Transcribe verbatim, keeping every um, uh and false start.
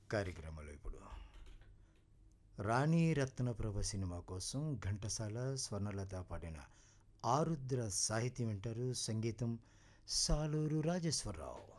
కార్యక్రమంలో ఇప్పుడు రాణి రత్నప్రభ సినిమా కోసం ఘంటసాల స్వర్ణలత పాడిన ఆరుద్ర సాహిత్యం వింటారు. సంగీతం సాలూరు రాజేశ్వరరావు.